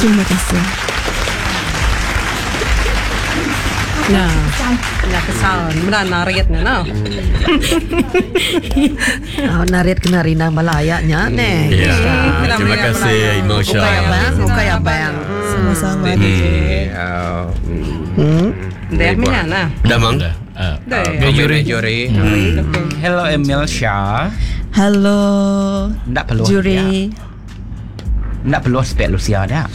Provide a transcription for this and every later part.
Terima kasih. Nah, kesal. Benar naritnya nah. Narit kena Rina Malayanya nih. Terima kasih Imosha. Ukay abang. Sama-sama. Deh mana? Damang. Juri. Hello Emil Shah. Halo. Ndak perlu Juri. Ndak perlu spek Lucia dah.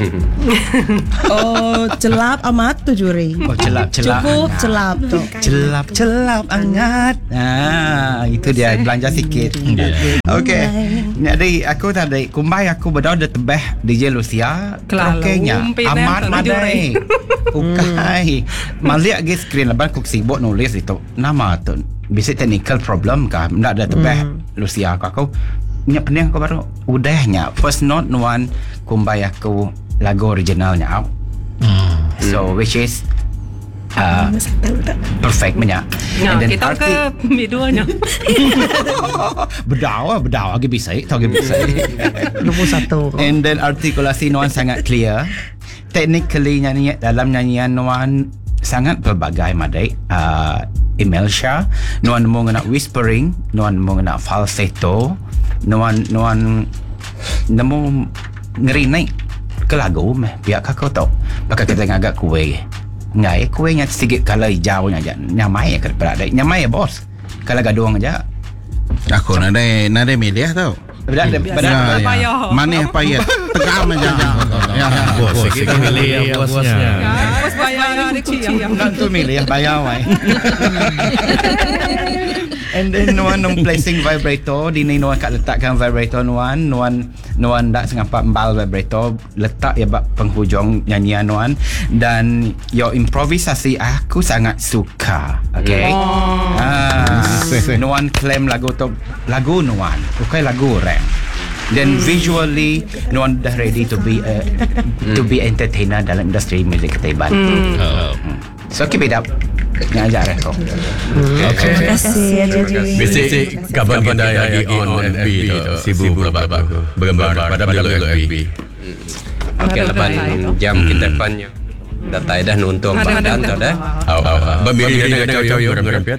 Oh, celap amat tu Juri. Oh, celap. Cukup celap tu. Celap hangat. Itu dia belanja sikit. Okey. Jadi aku tadi kumbai aku berdoa de tebeh DJ Lucia. Okeynya. Amat madai. Ukai. Maliak ge screen lebar aku sibuk nulis itu. Nama tu. Bisa technical problem kah? Ndak ada tebeh Lucia aku. Nya pening aku baru udahnya first note nuan kumbai aku lagu originalnya. So which is perfect punya. Nah, kita ke biduanya. Berdawa lagi bisa, lagi bisa. Nombor 1. And then artikulasi nuan sangat clear. Technically dalam nyanyian nuan sangat berbagai madai. Emil Shah, nuan mengenai whispering, nuan mengenai falsetto, nuan nemu ngeri naik ke lagu meh biar kakak tahu pakai kita ngagak kue ngai kuenya sedikit kalau hijaunya aja nyamai ke berada nyamai bos kalau gaduang aja aku nade media tau berada mana payah tegam aja ya Bos kita milih bosnya. Bos bayar di kunci yang tu milih bayar wai. And then nuan placing vibrator di ni nuan kat letakkan vibrator nuan dak sengapa embal vibrator letak ya bak penghujung nyanyian nuan dan your improvisasi aku sangat suka. Okay. Nuan claim lagu nuan bukan lagu rap. Then visually nuan dah ready to be entertainer dalam industri muzik Taiwan. So keep it up. Ngajar aku. Okay. Terima kasih ya Juri. Basic kaban kita lagi on FB tu. Sibuk bergambar pada FB. Okey, lepas jam kita pannya. Datai dah nuntung pandan tu dah. Bamiri dia ngacau ngerampet.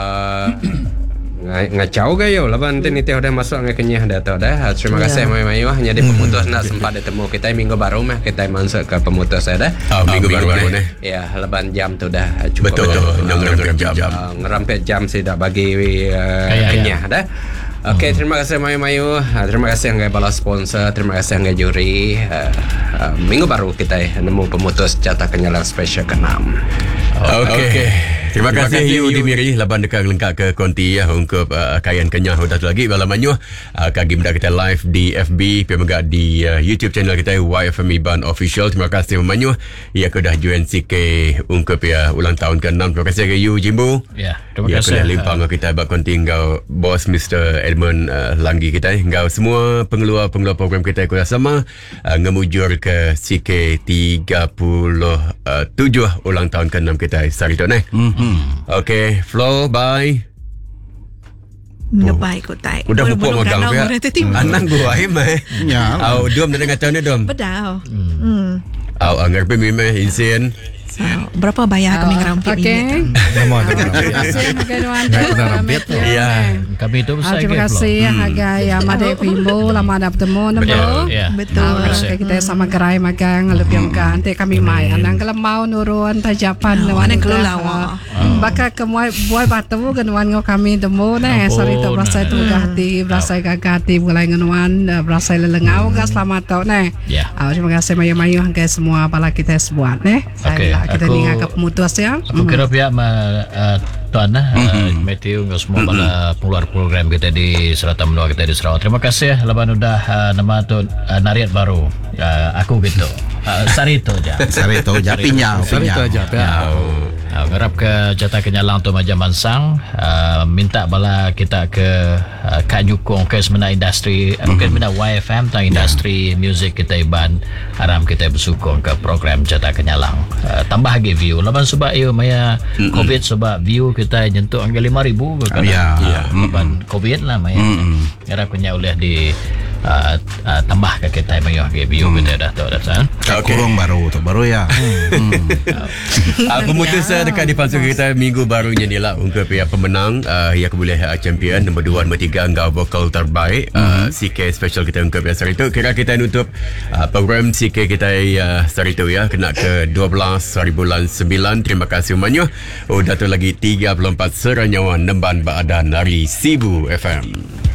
Ngacau gayo laban ni teh dah masuk ngai kenyah dah tu dah. Terima kasih mayu hanya di pemutus nak sempat bertemu kita minggu baru mah kita masuk ke pemutus saya dah. Minggu baru ni. Ya, laban jam tu dah cukup. Betul. Ngerampet jam saya dah bagi kenyah dah. Okey, terima kasih Mayu. Terima kasih anggai bala sponsor, terima kasih anggai juri. Minggu baru kita nemu pemutus jatah kenyalang special ke-6. Okey. Terima kasih you Dimiri laban dekat lengkap ke konti ya untuk kayan kenyah udah tu lagi bala manyu kagi mendak kita live di FB pemega di YouTube channel kita YFM Iban Official. Terima kasih manyu ya ke dah join CK untuk ya ulang tahun ke-6. Terima kasih ke you Jimbo. Ya, terima kasih. Ya limpang kita bak konti ngau bos Mr. Edmund Langgi kita ngau semua pengeluar program kita kuda sama ngemujur ke CK 37 ulang tahun ke-6 kita sari tu nih. Okay, Flo, bye. Bye ko tay. Udah pupuk magang ya. Anang gua ai meh. Ya. Au dom dah ngataw ni dom. Bedaw. Au anggar pe meh insin. Berapa bayar kami ngerampit ini? Nama ngerampit. Ya. Kami itu besar. Terima kasih harga yang ada Pimbo lama ada bertemu namo. Betul. Kita sama gerai magang lebih kan. Nanti kami mai anang kalau mau nurun tajapan mana kelulawa. Baka kemuai buai bertemu genuan ngau kami demo nih. Sorry tu berasa itu gati, berasa gagati mulai genuan, berasa lelengau gas selamat tau nih. Terima kasih mayu-mayu harga semua bala kita sebuat nih. Kita dengar ke pemutus ya. Aku kira pihak tuan Matthew dengan semua bala pengeluar program kita di Selatan Menua kita di Sarawak. Terima kasih laban udah nama tu nariat baru. Aku gitu. Sarito aja pinyau. Ngarap ke jatah kenyalang tu Maja Mansang minta bala kita ke Kak Nyukong ke semena industri mungkin mina YFM tentang industri music kita Iban haram kita bersukong ke program jatah kenyalang tambah lagi view laban sebab maya COVID sebab view kita nyentuh angka 5,000 kan Laban COVID lah maya ngarap kenya oleh di tambah ke kita mayuh ke biu kita dah tahu dah san. Kurang baru tu baru ya. Pemutusan dekat dipalsu kita minggu barunya ni lah untuk pihak pemenang yang boleh champion nombor 2 nombor 3 enggak vokal terbaik CK special kita untuk biasa itu. Kira kita nutup program CK kita hari itu ya kena ke 12 hari bulan 9. Terima kasih semuanya. Dah tu lagi 34 seranyawan nemban badan dari Sibu FM.